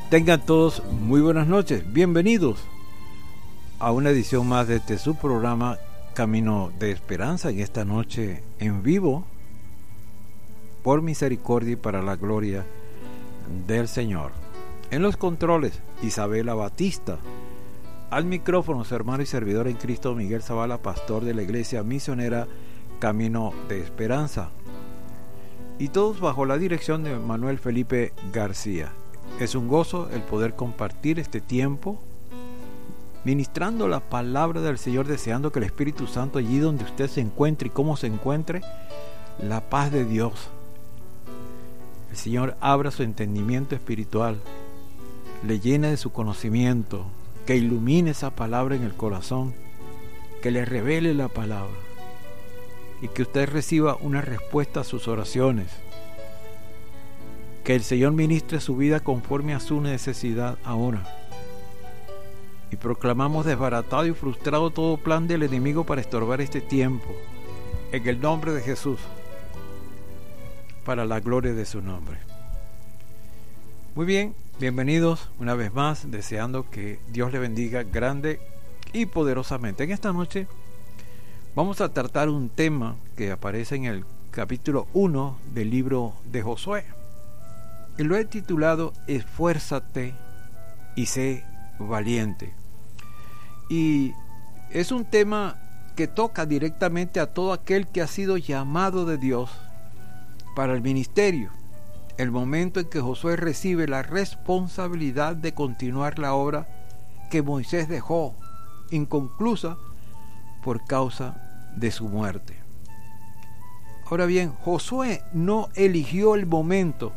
Tengan todos muy buenas noches, bienvenidos a una edición más de este su programa Camino de Esperanza, en esta noche en vivo, por misericordia y para la gloria del Señor. En los controles, Isabela Batista. Al micrófono, su hermano y servidor en Cristo, Miguel Zavala, pastor de la iglesia misionera Camino de Esperanza. Y todos bajo la dirección de Manuel Felipe García. Es un gozo el poder compartir este tiempo ministrando la palabra del Señor, deseando que el Espíritu Santo, allí donde usted se encuentre y cómo se encuentre, la paz de Dios, el Señor abra su entendimiento espiritual, le llene de su conocimiento, que ilumine esa palabra en el corazón, que le revele la palabra y que usted reciba una respuesta a sus oraciones. Que el Señor ministre su vida conforme a su necesidad ahora. Y proclamamos desbaratado y frustrado todo plan del enemigo para estorbar este tiempo. En el nombre de Jesús. Para la gloria de su nombre. Muy bien, bienvenidos una vez más, deseando que Dios le bendiga grande y poderosamente. En esta noche vamos a tratar un tema que aparece en el capítulo 1 del libro de Josué. Y lo he titulado Esfuérzate y sé valiente. Y es un tema que toca directamente a todo aquel que ha sido llamado de Dios para el ministerio. El momento en que Josué recibe la responsabilidad de continuar la obra que Moisés dejó inconclusa por causa de su muerte. Ahora bien, Josué no eligió el momento.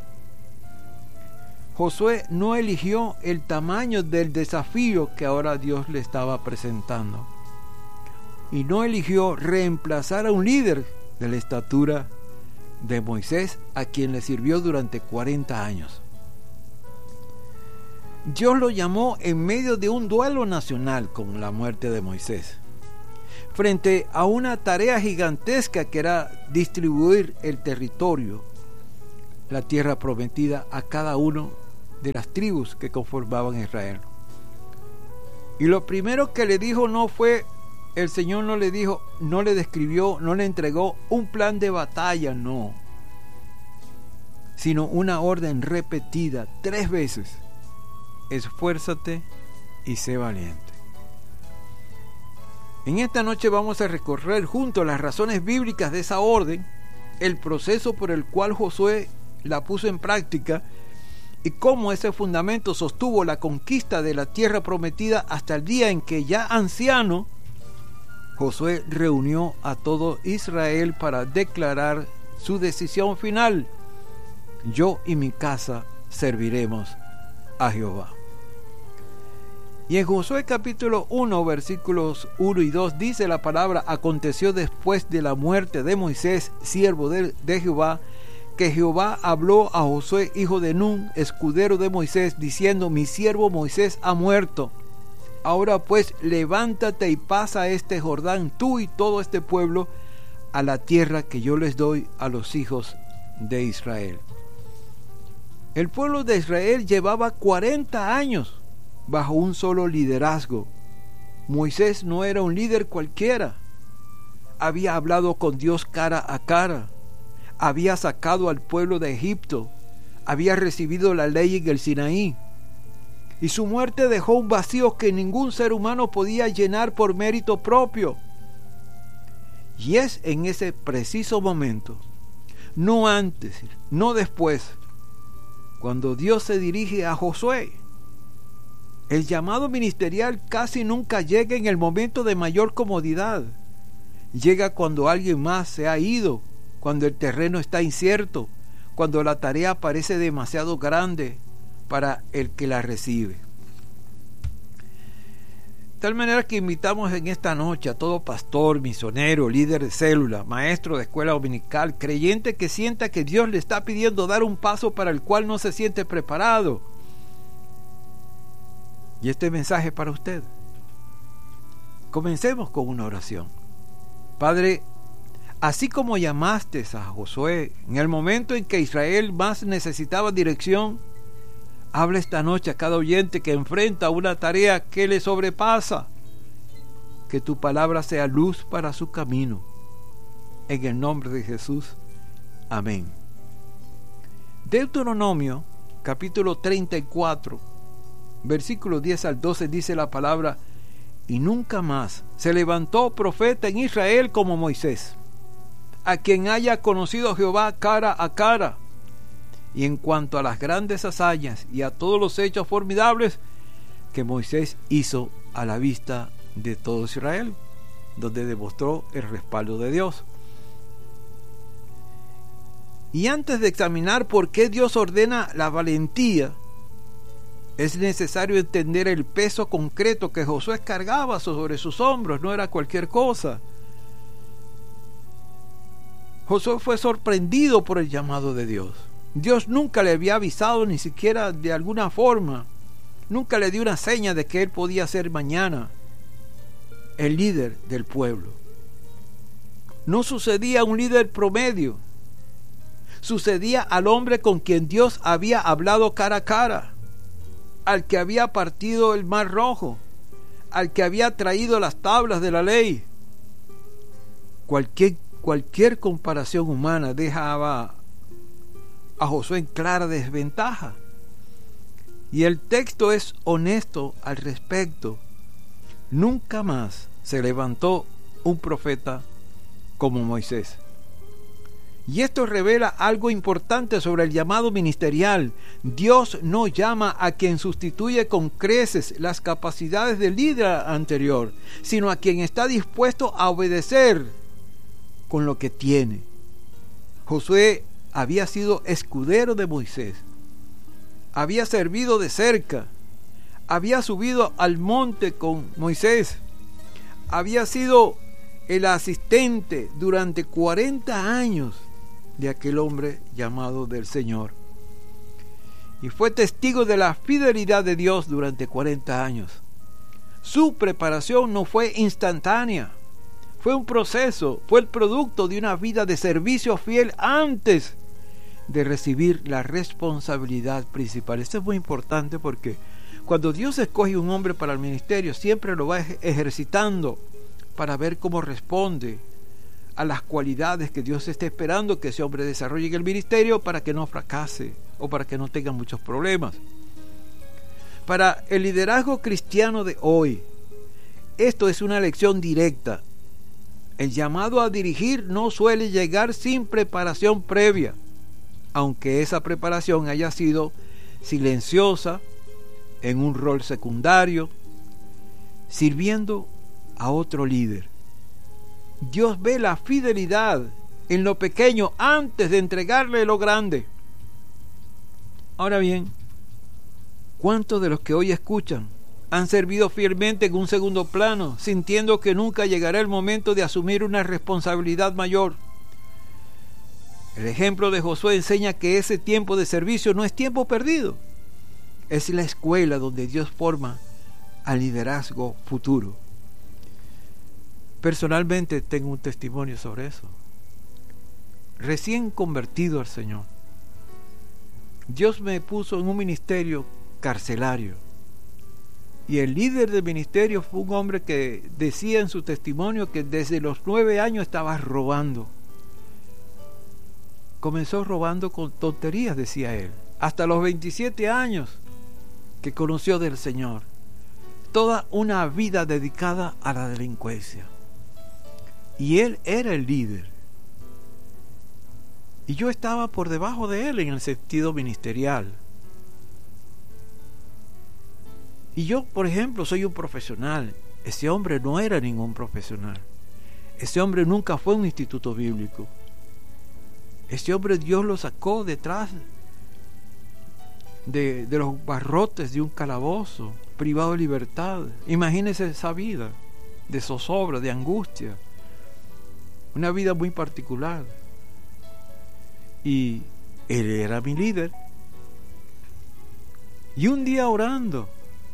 Josué no eligió el tamaño del desafío que ahora Dios le estaba presentando. Y no eligió reemplazar a un líder de la estatura de Moisés, a quien le sirvió durante 40 años. Dios lo llamó en medio de un duelo nacional con la muerte de Moisés, frente a una tarea gigantesca que era distribuir el territorio, la tierra prometida, a cada uno de las tribus que conformaban Israel. Y lo primero que le dijo el Señor no le dijo, no le describió, no le entregó un plan de batalla, no, sino una orden repetida 3 veces: esfuérzate y sé valiente. En esta noche vamos a recorrer juntos las razones bíblicas de esa orden, el proceso por el cual Josué la puso en práctica y cómo ese fundamento sostuvo la conquista de la tierra prometida hasta el día en que, ya anciano, Josué reunió a todo Israel para declarar su decisión final: yo y mi casa serviremos a Jehová. Y en Josué capítulo 1 versículos 1 y 2 dice la palabra: aconteció después de la muerte de Moisés, siervo de Jehová, que Jehová habló a Josué, hijo de Nun, escudero de Moisés, diciendo: mi siervo Moisés ha muerto. Ahora pues, levántate y pasa este Jordán, tú y todo este pueblo, a la tierra que yo les doy a los hijos de Israel. El pueblo de Israel llevaba 40 años bajo un solo liderazgo. Moisés no era un líder cualquiera. Había hablado con Dios cara a cara. Había sacado al pueblo de Egipto, había recibido la ley en el Sinaí, y su muerte dejó un vacío que ningún ser humano podía llenar por mérito propio. Y es en ese preciso momento, no antes, no después, cuando Dios se dirige a Josué. El llamado ministerial casi nunca llega en el momento de mayor comodidad. Llega cuando alguien más se ha ido, cuando el terreno está incierto, cuando la tarea parece demasiado grande para el que la recibe. De tal manera que invitamos en esta noche a todo pastor, misionero, líder de célula, maestro de escuela dominical, creyente que sienta que Dios le está pidiendo dar un paso para el cual no se siente preparado. Y este mensaje para usted. Comencemos con una oración. Padre, así como llamaste a Josué en el momento en que Israel más necesitaba dirección, Habla esta noche a cada oyente que enfrenta una tarea que le sobrepasa. Que tu palabra sea luz para su camino. En el nombre de Jesús. Amén. Deuteronomio, capítulo 34, versículos 10 al 12, dice la palabra: y nunca más se levantó profeta en Israel como Moisés, a quien haya conocido Jehová cara a cara. Y en cuanto a las grandes hazañas y a todos los hechos formidables que Moisés hizo a la vista de todo Israel, donde demostró el respaldo de Dios. Y antes de examinar por qué Dios ordena la valentía, es necesario entender el peso concreto que Josué cargaba sobre sus hombros. No era cualquier cosa. Josué fue sorprendido por el llamado de Dios. Dios nunca le había avisado, ni siquiera de alguna forma. Nunca le dio una seña de que él podía ser mañana el líder del pueblo. No sucedía a un líder promedio. Sucedía al hombre con quien Dios había hablado cara a cara, al que había partido el mar rojo, al que había traído las tablas de la ley. Cualquier comparación humana dejaba a Josué en clara desventaja. Y el texto es honesto al respecto. Nunca más se levantó un profeta como Moisés. Y esto revela algo importante sobre el llamado ministerial. Dios no llama a quien sustituye con creces las capacidades del líder anterior, sino a quien está dispuesto a obedecer con lo que tiene. Josué había sido escudero de Moisés, había servido de cerca, había subido al monte con Moisés, había sido el asistente durante 40 años de aquel hombre llamado del Señor, y fue testigo de la fidelidad de Dios durante 40 años. Su preparación no fue instantánea, fue un proceso, fue el producto de una vida de servicio fiel antes de recibir la responsabilidad principal. Esto es muy importante porque cuando Dios escoge un hombre para el ministerio, siempre lo va ejercitando para ver cómo responde a las cualidades que Dios está esperando que ese hombre desarrolle en el ministerio, para que no fracase o para que no tenga muchos problemas. Para el liderazgo cristiano de hoy, esto es una lección directa. El llamado a dirigir no suele llegar sin preparación previa, aunque esa preparación haya sido silenciosa, en un rol secundario, sirviendo a otro líder. Dios ve la fidelidad en lo pequeño antes de entregarle lo grande. Ahora bien, ¿cuántos de los que hoy escuchan han servido fielmente en un segundo plano, sintiendo que nunca llegará el momento de asumir una responsabilidad mayor? El ejemplo de Josué enseña que ese tiempo de servicio no es tiempo perdido. Es la escuela donde Dios forma al liderazgo futuro. Personalmente tengo un testimonio sobre eso. Recién convertido al Señor, Dios me puso en un ministerio carcelario. Y el líder del ministerio fue un hombre que decía en su testimonio que desde los 9 años estaba robando. Comenzó robando con tonterías, decía él, hasta los 27 años que conoció del Señor. Toda una vida dedicada a la delincuencia. Y él era el líder. Y yo estaba por debajo de él en el sentido ministerial. Y yo, por ejemplo, soy un profesional. Ese hombre no era ningún profesional. Ese hombre nunca fue a un instituto bíblico. Ese hombre Dios lo sacó detrás de los barrotes de un calabozo, privado de libertad. Imagínese esa vida de zozobra, de angustia. Una vida muy particular. Y él era mi líder. Y un día orando,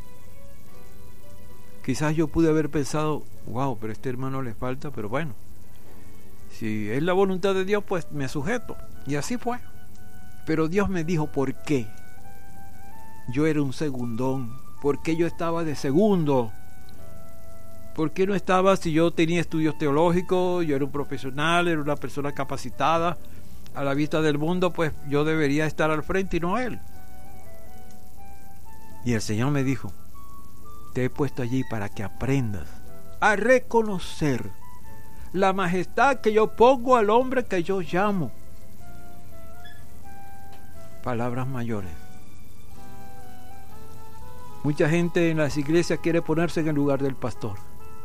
quizás yo pude haber pensado, wow, pero a este hermano le falta, pero bueno, si es la voluntad de Dios, pues me sujeto. Y así fue. Pero Dios me dijo, ¿por qué? yo era un segundón. ¿Por qué yo estaba de segundo? ¿Por qué no estaba si yo tenía estudios teológicos, yo era un profesional, era una persona capacitada? A la vista del mundo, pues yo debería estar al frente y no él. Y el Señor me dijo, te he puesto allí para que aprendas a reconocer la majestad que yo pongo al hombre que yo llamo. Palabras mayores. Mucha gente en las iglesias quiere ponerse en el lugar del pastor,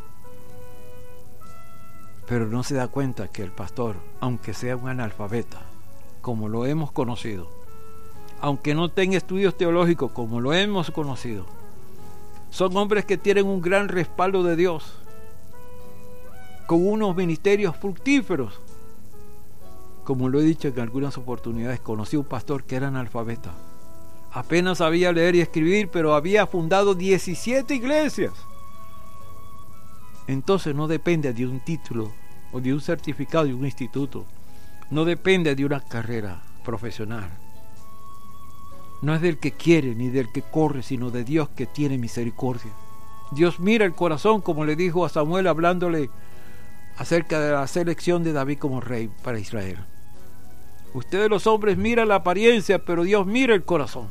pero no se da cuenta que el pastor, aunque sea un analfabeta, como lo hemos conocido, aunque no tenga estudios teológicos, como lo hemos conocido, son hombres que tienen un gran respaldo de Dios, con unos ministerios fructíferos. Como lo he dicho en algunas oportunidades, conocí un pastor que era analfabeta, apenas sabía leer y escribir, pero había fundado 17 iglesias. Entonces no depende de un título o de un certificado de un instituto, no depende de una carrera profesional, no es del que quiere ni del que corre, sino de Dios que tiene misericordia. Dios mira el corazón, como le dijo a Samuel hablándole acerca de la selección de David como rey para Israel. Ustedes los hombres miran la apariencia, pero Dios mira el corazón.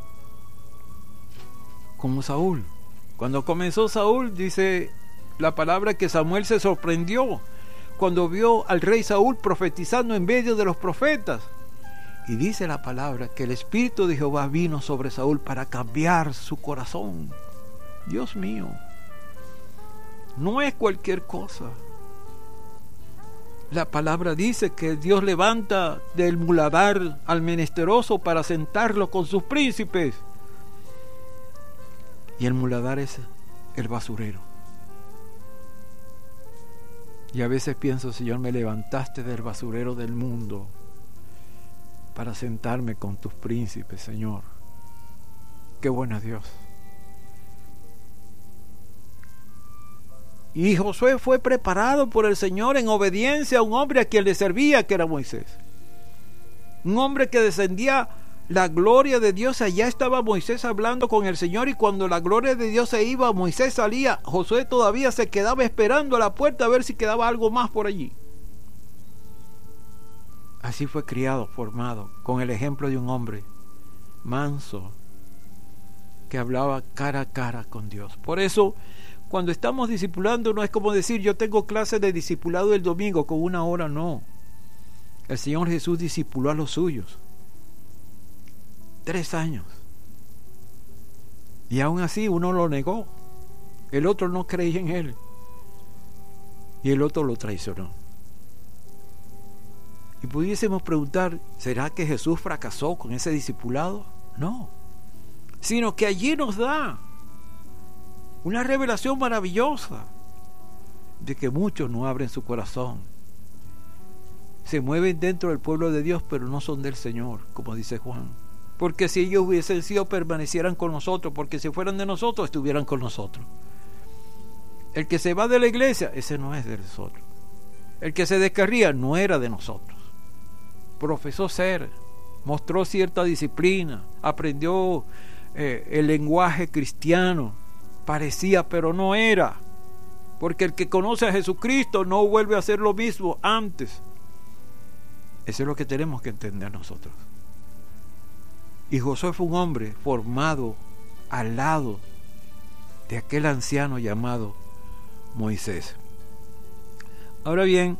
Como Saúl. Cuando comenzó Saúl, dice la palabra que Samuel se sorprendió cuando vio al rey Saúl profetizando en medio de los profetas. Y dice la palabra que el Espíritu de Jehová vino sobre Saúl para cambiar su corazón. Dios mío, no es cualquier cosa. La palabra dice que Dios levanta del muladar al menesteroso para sentarlo con sus príncipes. Y el muladar es el basurero. Y a veces pienso, Señor, me levantaste del basurero del mundo para sentarme con tus príncipes, Señor. Qué bueno es Dios. Y Josué fue preparado por el Señor en obediencia a un hombre a quien le servía, que era Moisés. Un hombre que descendía la gloria de Dios. Allá estaba Moisés hablando con el Señor, y cuando la gloria de Dios se iba, Moisés salía. Josué todavía se quedaba esperando a la puerta a ver si quedaba algo más por allí. Así fue criado, formado, con el ejemplo de un hombre manso, que hablaba cara a cara con Dios. Por eso, cuando estamos discipulando, no es como decir, yo tengo clases de discipulado el domingo con 1 hora, no. El Señor Jesús discipuló a los suyos 3 años. Y aún así uno lo negó. El otro no creía en él. Y el otro lo traicionó. Y pudiésemos preguntar, ¿será que Jesús fracasó con ese discipulado? No. Sino que allí nos da una revelación maravillosa de que muchos no abren su corazón. Se mueven dentro del pueblo de Dios, pero no son del Señor, como dice Juan. Porque si ellos hubiesen sido, permanecieran con nosotros, porque si fueran de nosotros, estuvieran con nosotros. El que se va de la iglesia, ese no es de nosotros. El que se descarría no era de nosotros. Profesó ser, mostró cierta disciplina, aprendió el lenguaje cristiano, parecía pero no era, porque el que conoce a Jesucristo no vuelve a hacer lo mismo antes. Eso es lo que tenemos que entender nosotros. Y Josué fue un hombre formado al lado de aquel anciano llamado Moisés. Ahora bien,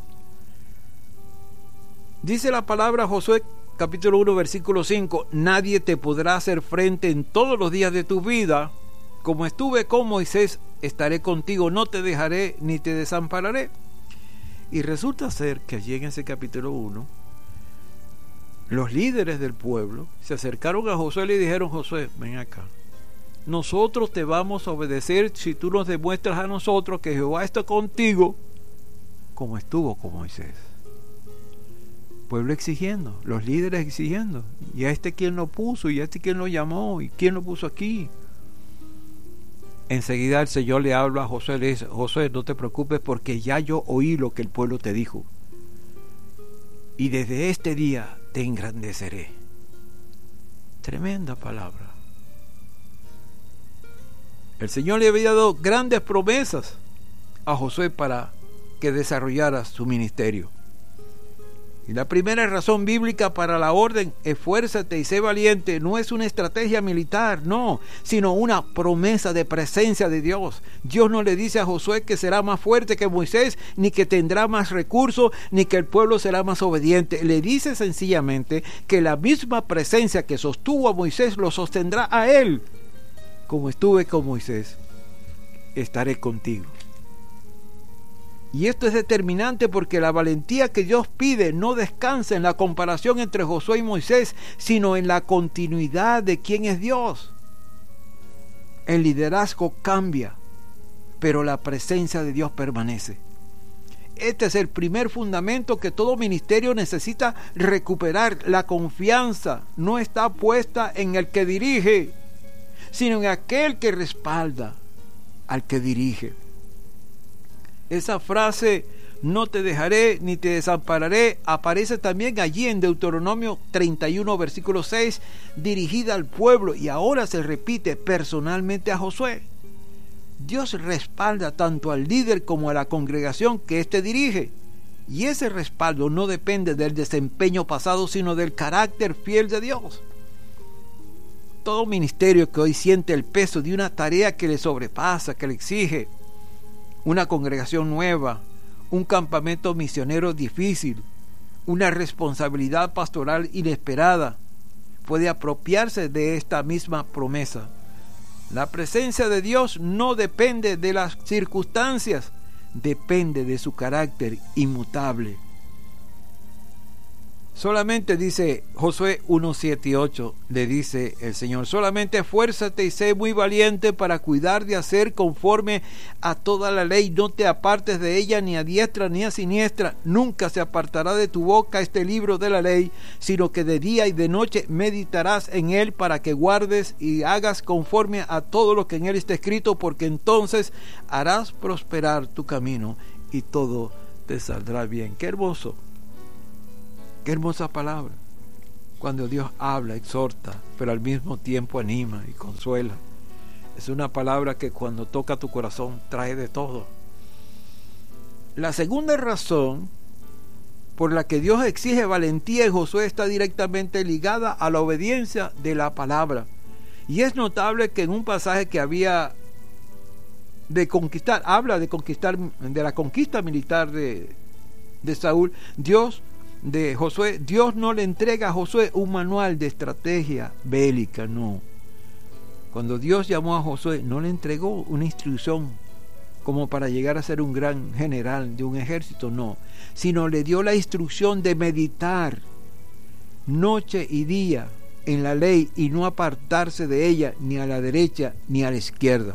dice la palabra Josué capítulo 1 versículo 5, nadie te podrá hacer frente en todos los días de tu vida. Como estuve con Moisés, estaré contigo, no te dejaré ni te desampararé. Y resulta ser que allí en ese capítulo 1, los líderes del pueblo se acercaron a Josué y le dijeron, Josué, ven acá, nosotros te vamos a obedecer si tú nos demuestras a nosotros que Jehová está contigo, como estuvo con Moisés. Pueblo exigiendo, los líderes exigiendo, y a este quién lo puso, y a este quién lo llamó, y quién lo puso aquí. Enseguida el Señor le habla a Josué, le dice, Josué, no te preocupes, porque ya yo oí lo que el pueblo te dijo, y desde este día te engrandeceré. Tremenda palabra. El Señor le había dado grandes promesas a Josué para que desarrollara su ministerio. Y la primera razón bíblica para la orden, esfuérzate y sé valiente, no es una estrategia militar, no, sino una promesa de presencia de Dios. Dios no le dice a Josué que será más fuerte que Moisés, ni que tendrá más recursos, ni que el pueblo será más obediente. Le dice sencillamente que la misma presencia que sostuvo a Moisés lo sostendrá a él. Como estuve con Moisés, estaré contigo. Y esto es determinante porque la valentía que Dios pide no descansa en la comparación entre Josué y Moisés, sino en la continuidad de quién es Dios. El liderazgo cambia, pero la presencia de Dios permanece. Este es el primer fundamento que todo ministerio necesita recuperar. La confianza no está puesta en el que dirige, sino en aquel que respalda al que dirige. Esa frase, no te dejaré ni te desampararé, aparece también allí en Deuteronomio 31, versículo 6, dirigida al pueblo, y ahora se repite personalmente a Josué. Dios respalda tanto al líder como a la congregación que éste dirige, y ese respaldo no depende del desempeño pasado, sino del carácter fiel de Dios. Todo ministerio que hoy siente el peso de una tarea que le sobrepasa, que le exige, una congregación nueva, un campamento misionero difícil, una responsabilidad pastoral inesperada, puede apropiarse de esta misma promesa. La presencia de Dios no depende de las circunstancias, depende de su carácter inmutable. Solamente dice Josué 1, 7 y 8, le dice el Señor, solamente esfuérzate y sé muy valiente para cuidar de hacer conforme a toda la ley, no te apartes de ella ni a diestra ni a siniestra, nunca se apartará de tu boca este libro de la ley, sino que de día y de noche meditarás en él para que guardes y hagas conforme a todo lo que en él está escrito, porque entonces harás prosperar tu camino y todo te saldrá bien. ¡Qué hermoso! Qué hermosa palabra, cuando Dios habla, exhorta, pero al mismo tiempo anima y consuela. Es una palabra que cuando toca tu corazón trae de todo. La segunda razón por la que Dios exige valentía en Josué está directamente ligada a la obediencia de la palabra. Y es notable que en un pasaje que había de conquistar, habla de conquistar, de la conquista militar de Saúl, Dios no le entrega a Josué un manual de estrategia bélica, no. Cuando Dios llamó a Josué, no le entregó una instrucción como para llegar a ser un gran general de un ejército, no, sino le dio la instrucción de meditar noche y día en la ley y no apartarse de ella ni a la derecha ni a la izquierda.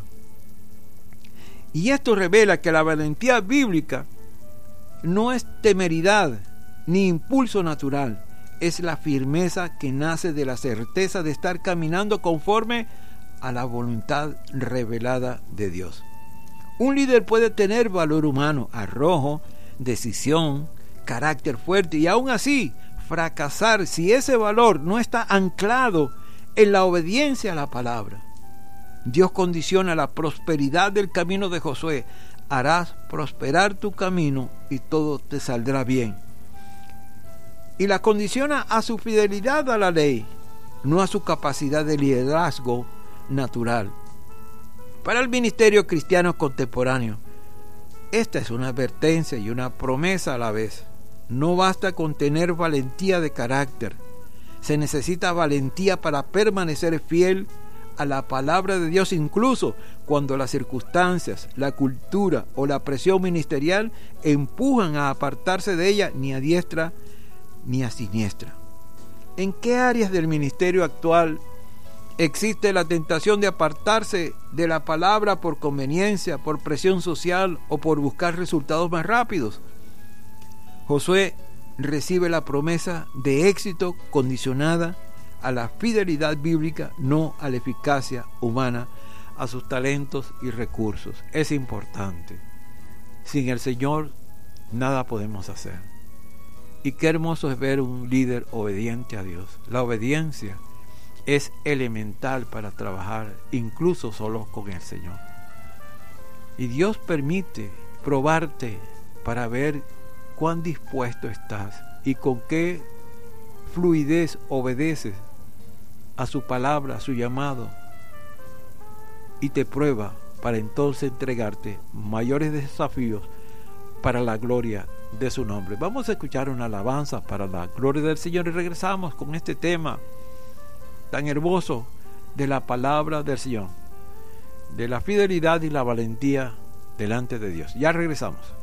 Y esto revela que la valentía bíblica no es temeridad ni impulso natural, es la firmeza que nace de la certeza de estar caminando conforme a la voluntad revelada de Dios. Un líder puede tener valor humano, arrojo, decisión, carácter fuerte y aún así fracasar si ese valor no está anclado en la obediencia a la palabra. Dios condiciona la prosperidad del camino de Josué. Harás prosperar tu camino y todo te saldrá bien. Y la condiciona a su fidelidad a la ley, no a su capacidad de liderazgo natural. Para el ministerio cristiano contemporáneo, esta es una advertencia y una promesa a la vez. No basta con tener valentía de carácter, se necesita valentía para permanecer fiel a la palabra de Dios, incluso cuando las circunstancias, la cultura o la presión ministerial empujan a apartarse de ella ni a diestra ni a siniestra. ¿En qué áreas del ministerio actual existe la tentación de apartarse de la palabra por conveniencia, por presión social o por buscar resultados más rápidos? Josué recibe la promesa de éxito condicionada a la fidelidad bíblica, no a la eficacia humana, a sus talentos y recursos. Es importante. Sin el Señor nada podemos hacer. Y qué hermoso es ver un líder obediente a Dios. La obediencia es elemental para trabajar incluso solo con el Señor. Y Dios permite probarte para ver cuán dispuesto estás y con qué fluidez obedeces a su palabra, a su llamado, y te prueba para entonces entregarte mayores desafíos para la gloria de su nombre. Vamos a escuchar una alabanza para la gloria del Señor y regresamos con este tema tan hermoso de la palabra del Señor, de la fidelidad y la valentía delante de Dios. Ya regresamos.